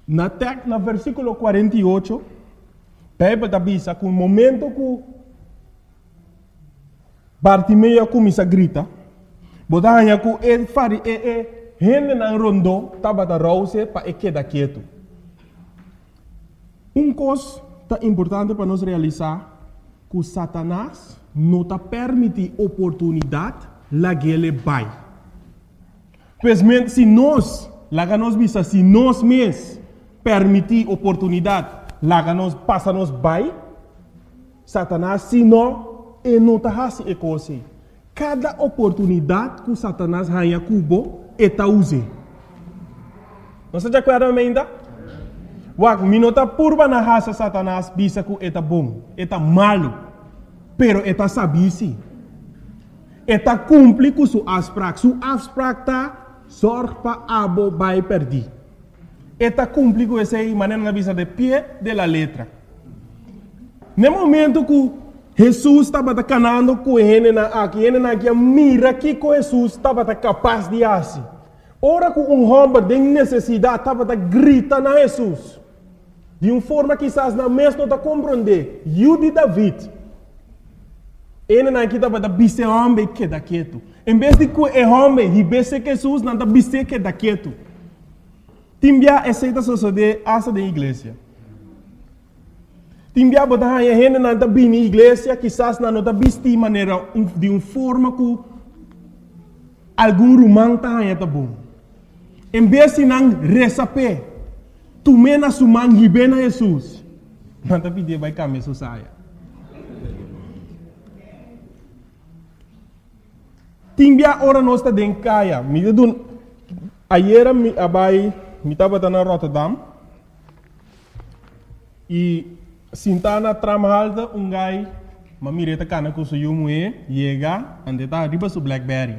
No versículo 48, Bíblia avisa que no momento que Bartimeu começa a gritar, botava que ele fari gente na rondo estava da rouse para quedar quieto. Coisa importante para nós realizar que Satanás não está permitindo oportunidade lá que ele vai. Pois se nós mesmos permitir oportunidade lá que nós passamos vai, Satanás se não está fazendo coisa. Cada oportunidade que Satanás ganha cubo está usando. Não se acorda ainda? Minota purba na raça Satanás bisa que está bom, está malo, pero está sabisi. Está cumpre com sua abstract. Sua abstract está sorte para abo vai perder. Está cumpre com essa maneira na visa de pé de la letra. No momento que Jesus estava canando com ele aqui mira que Jesus estava capaz de fazer. Ora que homem de necessidade estava gritando a Jesus. De uma forma que quizás não mesmo está compreender. Eu de David. Ele não estava da bise homem que da quieto. Em vez de que o homem ribesse Jesus, não da bise que da quieto. Timbia aceita suceder asa da igreja. Timbia botar a gente não da bem na igreja, quizás não da bise de maneira de uma forma que algum romano está bom. Em vez de não receber, tu mena suman ribena Jesus. Não da pedir vai caminhar sua saia. Timbia ora nós está dentro caia. Ayer me estava na Rotterdam e sentana trama alta gai mamireta cana com seu mulher chega ande tá riba su Blackberry.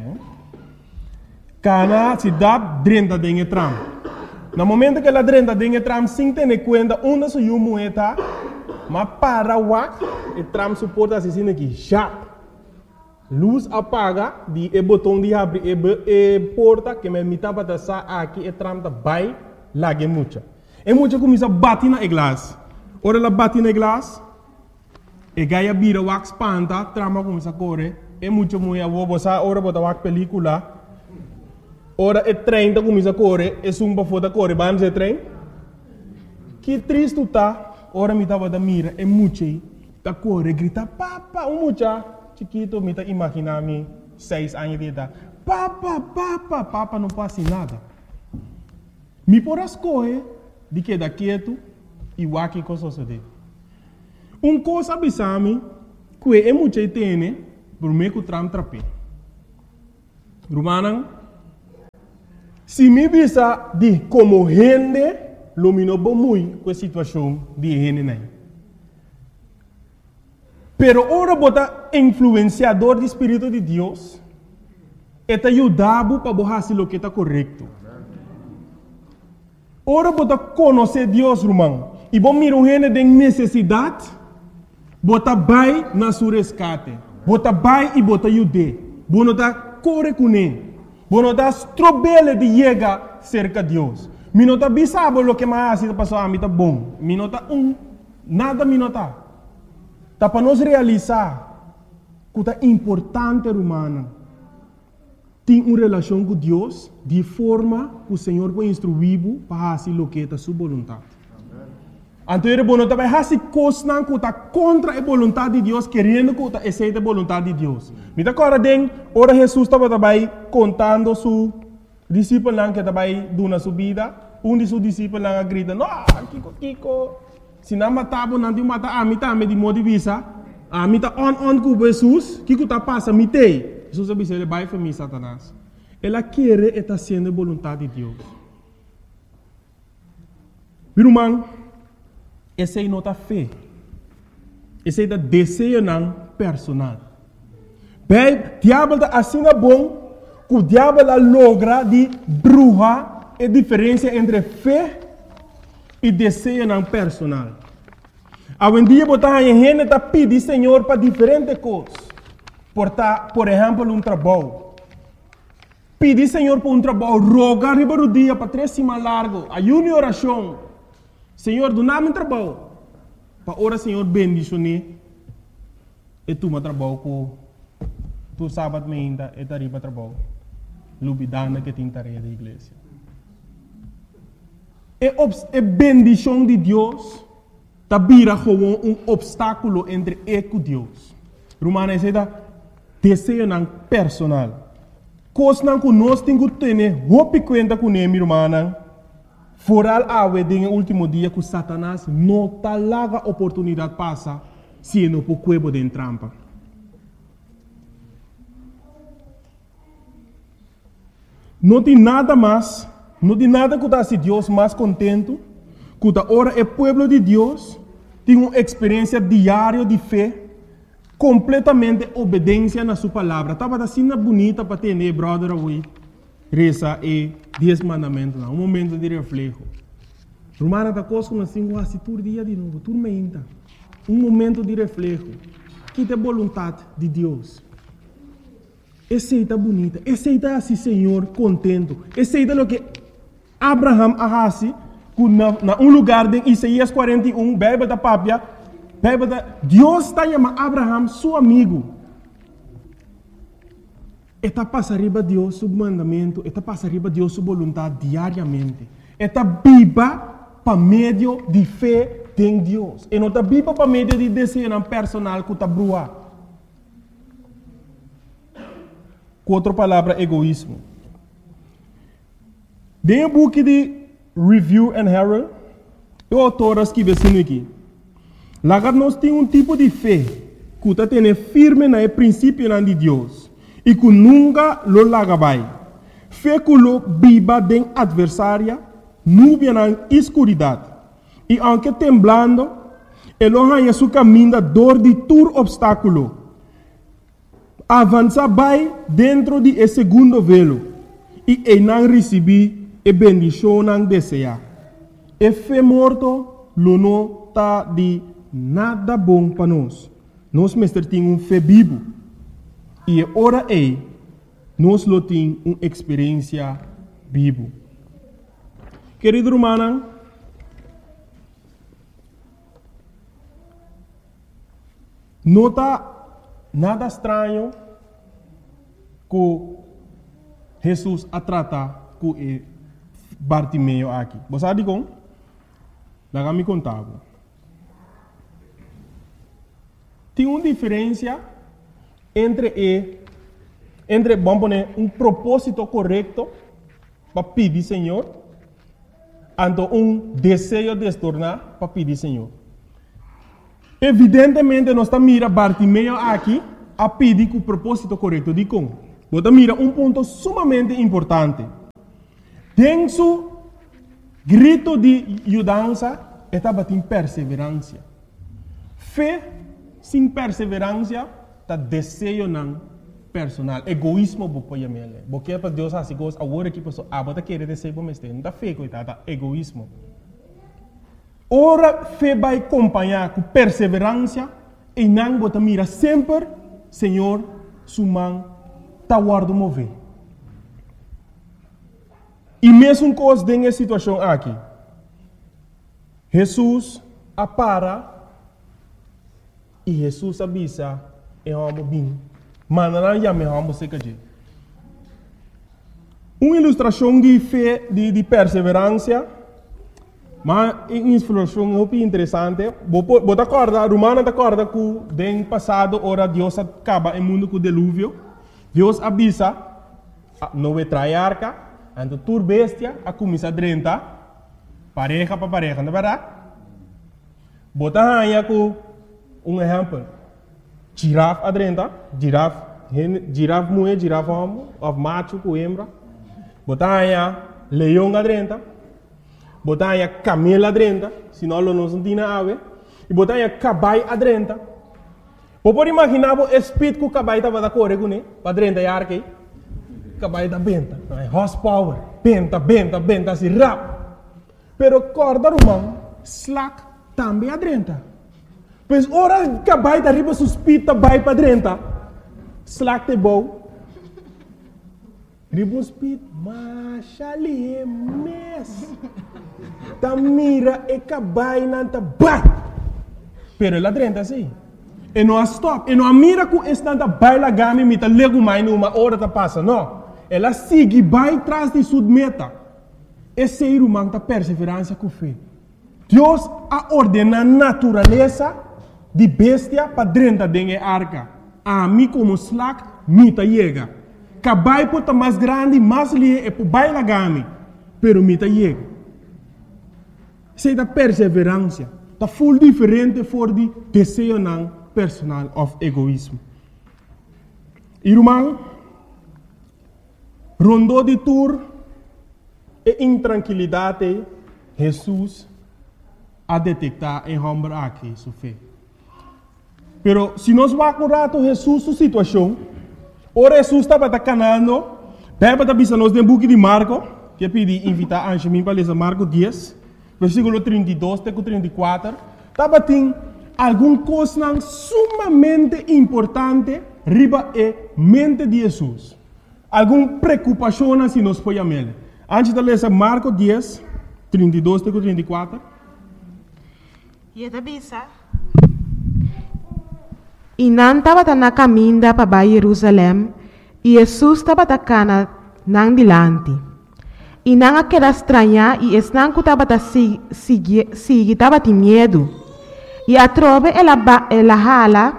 Cana se dá dentro dentro tram. No momento que ela dentro dentro tram sem ter conta onde seu mulher tá, mas para o tram suporta assim aqui já. Luz apaga, o botão de abrir a porta que me estava a passar aqui, o tram está bem, lá é muito. E muito começa a bater na glass. Ora ela bate na glass, e gaia vira o espanta, trama começa a correr, e muito mulher, vou botar ora botar o película, ora o trem começa a correr, e sumba foda correr, vamos o trem. Que triste está, ora me estava a mira, e muito está correr, grita, papa, mucha. Chiquito, me está imaginando 6 anos de idade. Papa, não passa nada. Me por as coisas de que da quieto e o aqui com suceder. Coisa abisame que é muito tem por meio que tram trape. Romana, se me visa de como gente, lumino muito com a situação de gente não. Pero ora bota influenciador do Espírito de Deus, eta ajudava para fazer o que está correto. Ora bota conhecer Deus, irmão, e bom mirar gente de necessidade, bota vai na sua resgate, bota vai e bota ajude, bota tá corre com ele, bota tá strobele de chegar cerca de Deus. Minota bisabo o que mais está passando a mim tá bom, minota nada minota. Tá para nós realizar que é importante, humana, ter uma relação com Deus de forma que o Senhor vai instruir para fazer o que é a sua vontade. Então, ele vai fazer coisas que está contra a vontade de Deus, querendo que aceite a vontade de Deus. Me dá agora, ora Jesus estava contando seu discípulo que estava dando a sua vida. De seus discípulos grita, não, Kiko. Se não matava, não mata a mim também de modo de vista. A mim está on com Jesus. O que está passando? Me tem. Jesus disse, ele vai para mim, Satanás. Ela quer estar sendo a vontade de Deus. Meu irmão, essa é nota fé. Essa é o desejo personal. Bem, o diabo está assim bom que o diabo logra de bruxa a diferença entre fé e desejo personal. Hoje em dia, a gente está pedindo Senhor para diferentes coisas. Por exemplo, um trabalho. Pedir Senhor para um trabalho, rogar o dia para 3 semanas largo, ayuno e oração. Senhor, do nada trabalho. Para ora, Senhor, bendicionar. E tu me trabalho com tu sábado ainda e tarifa trabalho. Lubidana que tem tarefa da igreja. É bendição de Deus. Tá vira como obstáculo entre eu e Deus. Romana diz desejo não personal. Coisa não que nós temos que ter roupa conta com ele, irmã. Foral awe den último dia que Satanás não tá larga oportunidade passa se não por cuebo de trampa. Não tem nada mais, não tem nada que se Deus mais contento, que ora é povo de Deus tem uma experiência diária de fé, completamente obediência na sua palavra. Estava assim bonita para ter, brother, away. Reza e 10 mandamentos, um momento de reflexo. Romana da coisa como assim, quase todo dia de novo, tudo meinta. Um momento de reflexo. Que é a vontade de Deus. Aceita bonita, aceita assim, Senhor, contento. Aceita o que Abraham arrasi, na um lugar de Isaías 41, Bíblia da Pápia, Deus está chamando Abraham, seu amigo. Está passando Deus seu mandamento, está passando Deus sua vontade diariamente. Está viva para meio de fé em Deus. E não está viva para meio de desejo personal que está brua. Com outra palavra, egoísmo. Dentro do book de Review and Herald, o autor escreve assim aqui. Lá nós temos um tipo de fé que está tendo firme no princípio de Deus. E que nunca lo lagabai. Fé que lo viva de adversária, nuvem na escuridade. E aunque temblando, ele ganha seu caminho dor de todo obstáculo. Avança vai dentro de esse segundo velo. E ele não recebe a bendição não deseja. E fé morto, lo não está de nada bom para nós. Nós mestre temos fé vivo. E ora nós lo temos uma experiência viva. Querido irmão, não está nada estranho que Jesus a tratar com Bartimeu aqui. Você sabe como? Lá me contava. Tem uma diferença entre vamos poner propósito correto para pedir Senhor, e desejo de se tornar para pedir Senhor. Evidentemente, nós estamos mirando Bartimeu aqui a pedir com o propósito correto. De como? Você mira ponto sumamente importante. Tem su grito de ajudança, estava em perseverança. Fé sem perseverança, está desejo não personal. Egoísmo, você pode porque para Deus assim coisa, agora que pessoa, você quer desejo para mestre, não está fé, coitada, egoísmo. Ora, fé vai acompanhar com perseverança e não você mira sempre, Senhor, sua mão está guardando mover. E mesmo coisa nessa situação aqui, Jesus apara e Jesus avisa e vamos bem. Mas não já me vamos ser que uma ilustração de fé, de perseverança, mas uma ilustração muito interessante. Você acorda, Romana acorda que no passado, ora Deus acaba o mundo com o dilúvio. Deus avisa, não vai trair a arca, então tur bestia, a começar a drentar, pareja para pareja, não é verdade? Você aí com exemplo. Girafa adrenta, girafa mulher, girafa homem, of macho com hembra. Botar leão adrenta, botar camelo adrenta, senão não se tem ave. E botar cabai adrenta. Pode imaginar o espírito que o cabai estava da correr com ele, para adrenta e arque. Cabai da benta, horsepower, benta, assim rap. Pero corda romano, slack também adrenta. Pois ora cabai da riba suspita vai para dentro. Slack de bom. Riba suspita, mas ali é mes. ta mira e cabai nanta bat. Pero ela drenta assim. E não stop. E não mira que estanta baila gami mita lego mais numa hora ta passa, não. Ela sigue vai tras de sua meta. Esse ser humano ta perseverança com fé. Deus a ordena a natureza de bestia para drenta dengue arca. A mim como slack mita chega. Cabai pota mais grande, mais lie e baila gami. Pero mita chega. Sei da perseverança. Tá full diferente for de desejo não personal of egoísmo. Irmão, rondou de tour e intranquilidade, Jesus a detectar em homem aqui sua fé. Pero se nós vamos curar Jesus sua situação, o Jesus estava canando, Bíblia está nos no book de Marco, que pedi invitar a Anjemim para ler Marco 10, versículo 32 até 34, estava tem alguma coisa sumamente importante riba e mente de Jesus. Alguma preocupação se nós podemos ver. Antes de ler Marco 10, 32 até 34. E não estava na caminho para Jerusalém, e Jesus estava na dilante. E não aquela estranha, e não que estava estava de medo. E a trove ela hala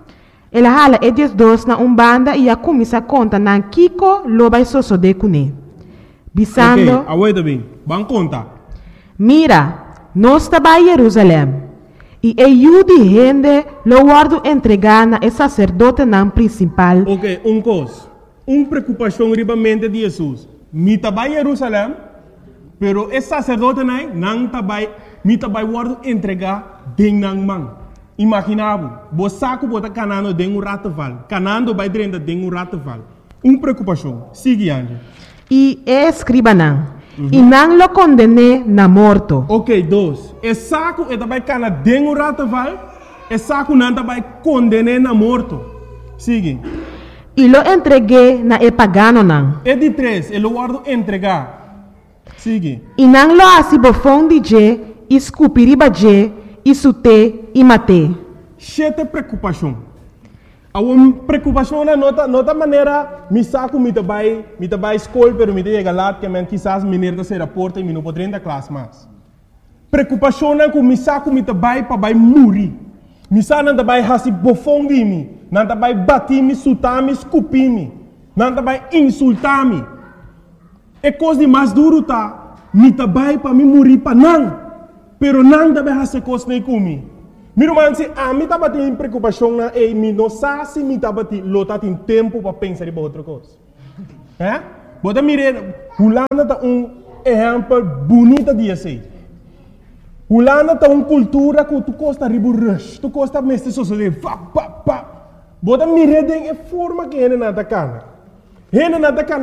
e dos na banda e a começa a contar na Kiko lo vai de cune. Bisando. Ok, aguenta bem. Vamos contar. Mira, nós estava em Jerusalém. E eu de gente lo guardo entregar na sacerdote na principal. Ok, coisa. Preocupação riba mente de Jesus. Mi tabai Jerusalém, pero esse sacerdote não tabai, mi tabai guardo entregar den nang mang. Imaginavo, você saco bota canando den rataval, canando vai drenda den rataval. Preocupação. Sigue ande. E escriba não. E não lo condene na morto. Ok, dois. E saco e tabai cana den rataval, e saco não tabai condene na morto. Sigue. E lo entreguei na pagano não. E de três, ele guardo entregar. Sigue. E não lo assim bofão de je, escupiriba je, isute e mate. Chete preocupação. A preocupação na nota maneira, me saco me tabai escola, pero me chega lá que men quizás menino da ser porta e me não poderia da classe mais. Preocupação na que me saco me tabai para vai morrer. Me saco não tabai hasi bofão de mim. Não vai bater me, sutar me, escupir me. Não vai insultar me. É coisa mais duro tá. Me vai para me morrer para não. Pero não vai fazer coisa nem comigo. Meu irmão, se a mim tava tendo preocupação na e me não sabe se me tava lotar tem tempo para pensar em outra coisa. É? Bota mire, Holanda tá exemplo bonito de assim. Holanda tá cultura que tu costa ribo rush, tu costa mestre sociedade, pa. Bota mireden e forma que ele não atacana. Ele não atacana.